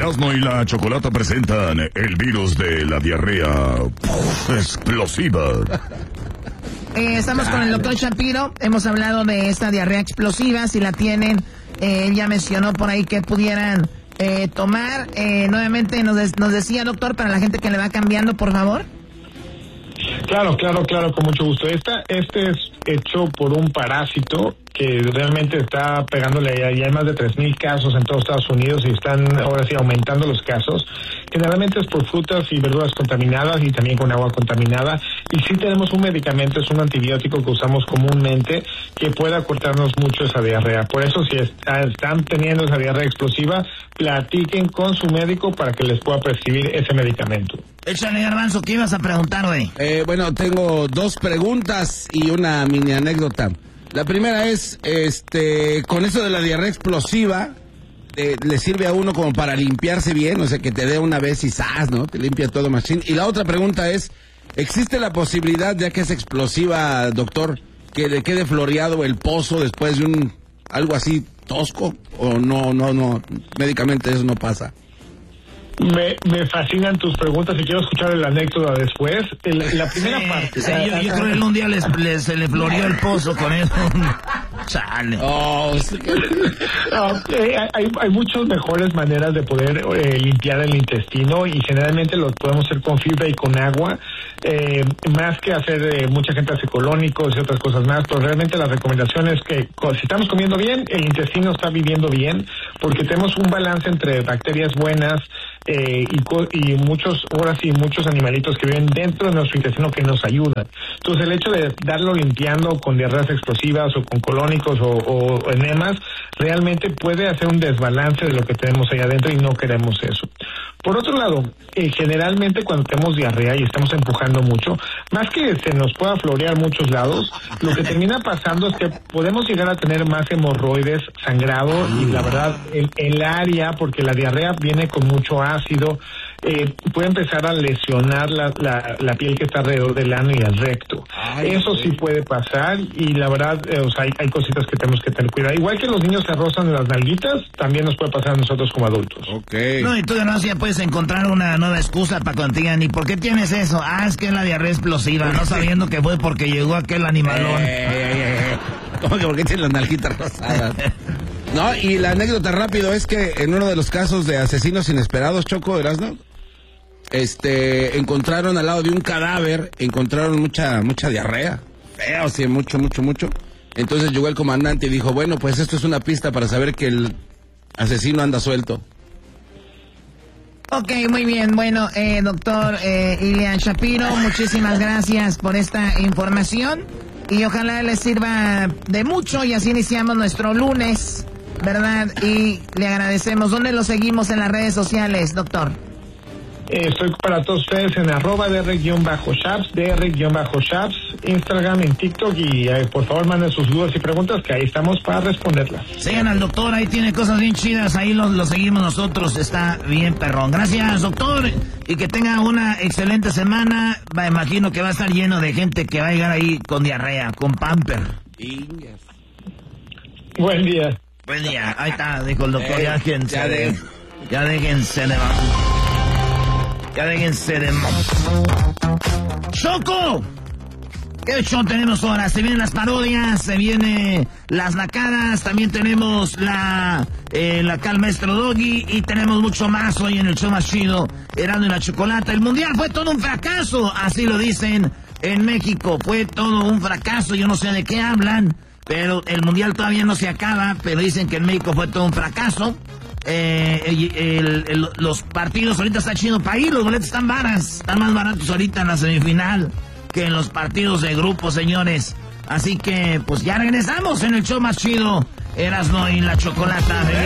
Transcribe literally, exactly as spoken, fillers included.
Erasmo y la Chocolata presentan el virus de la diarrea explosiva. Eh, estamos con el doctor Shapiro. Hemos hablado de esta diarrea explosiva. Si la tienen, eh, él ya mencionó por ahí que pudieran eh, tomar. Eh, nuevamente nos, des- nos decía, doctor, para la gente que le va cambiando, por favor. Claro, claro, claro, con mucho gusto. Esta, este es hecho por un parásito que realmente está pegándole, ya hay más de tres mil casos en todos Estados Unidos y están ahora sí aumentando los casos. Generalmente es por frutas y verduras contaminadas y también con agua contaminada. Y sí tenemos un medicamento, es un antibiótico que usamos comúnmente que puede acortarnos mucho esa diarrea. Por eso si está, están teniendo esa diarrea explosiva, platiquen con su médico para que les pueda prescribir ese medicamento. Échale, Garbanzo, ¿qué ibas a preguntar, güey? Eh, bueno, tengo dos preguntas y una mini anécdota. La primera es, este, con eso de la diarrea explosiva, eh, ¿le sirve a uno como para limpiarse bien? O sea, que te dé una vez y ¡zas!, ¿no? Te limpia todo machín. Y la otra pregunta es, ¿existe la posibilidad, ya que es explosiva, doctor, que le quede floreado el pozo después de un, algo así tosco? ¿O no, no, no, médicamente eso no pasa? Me, me fascinan tus preguntas y quiero escuchar la anécdota después. El, la primera Sí, parte. sí, yo, yo creo que un día les, les- se le floreó el pozo con eso. Chale. Oh, sí que- No, eh, hay, hay muchas mejores maneras de poder eh, limpiar el intestino y generalmente lo podemos hacer con fibra y con agua, eh, más que hacer, eh, mucha gente hace colónicos y otras cosas más, pero realmente la recomendación es que co- si estamos comiendo bien, el intestino está viviendo bien, porque tenemos un balance entre bacterias buenas, eh, y, co- y muchos, ahora sí, muchos animalitos que viven dentro de nuestro intestino que nos ayudan. Entonces el hecho de darlo limpiando con diarreas explosivas o con colónicos o, o enemas, realmente puede hacer un desbalance de lo que tenemos ahí adentro y no queremos eso. Por otro lado, eh, generalmente cuando tenemos diarrea y estamos empujando mucho, más que se nos pueda florear muchos lados, lo que termina pasando es que podemos llegar a tener más hemorroides, sangrado y la verdad el, el área, porque la diarrea viene con mucho ácido, eh, puede empezar a lesionar la, la, la piel que está alrededor del ano y el recto. Ay, Eso sí puede pasar y la verdad, eh, o sea, hay, hay cositas que tenemos que tener cuidado. Igual que los niños se rozan en las nalguitas, también nos puede pasar a nosotros como adultos. Ok. No, y tú, Garbanzo, ya puedes encontrar una nueva excusa para cuando te digan, ¿y por qué tienes eso? Ah, es que es la diarrea explosiva, no sabiendo que fue porque llegó aquel animalón. Eh, eh, eh, ¿Cómo que por qué tiene las nalguitas rosadas? No, y la anécdota rápido es que en uno de los casos de asesinos inesperados, Choco, ¿Erasmo? Este, encontraron al lado de un cadáver, encontraron mucha, mucha diarrea. Feo, sí, mucho, mucho, mucho. Entonces llegó el comandante y dijo, bueno, pues esto es una pista para saber que el asesino anda suelto. Ok, muy bien. Bueno, eh, doctor eh, Ilian Shapiro, muchísimas gracias por esta información y ojalá les sirva de mucho y así iniciamos nuestro lunes, ¿verdad? Y le agradecemos. ¿Dónde lo seguimos en las redes sociales, doctor? Eh, estoy para todos ustedes en arroba dr-shaps, dr-shaps, Instagram, en TikTok y eh, por favor manden sus dudas y preguntas que ahí estamos para responderlas. Sigan al doctor, ahí tiene cosas bien chidas, ahí lo, lo seguimos nosotros, está bien perrón. Gracias, doctor, y que tenga una excelente semana. Me imagino que va a estar lleno de gente que va a llegar ahí con diarrea, con pamper. Buen día. Buen día, ahí está, dijo el doctor, Eh, ya déjense ya de... de- Ya déjense de... Ya déjense de... ¡Choco! ¿Qué show tenemos ahora? Se vienen las parodias, se vienen las nacadas, también tenemos la eh, la Cal Maestro Doggy y tenemos mucho más hoy en el show más chido, Erasmo y la Chocolata. El mundial fue todo un fracaso, así lo dicen en México, fue todo un fracaso, yo no sé de qué hablan, pero el mundial todavía no se acaba, pero dicen que en México fue todo un fracaso. Eh, el, el, el, los partidos ahorita está chido para ir, los boletos están baratos, están más baratos ahorita en la semifinal que en los partidos de grupo, señores. Así que, pues ya regresamos en el show más chido, Erasmo y la Chocolata.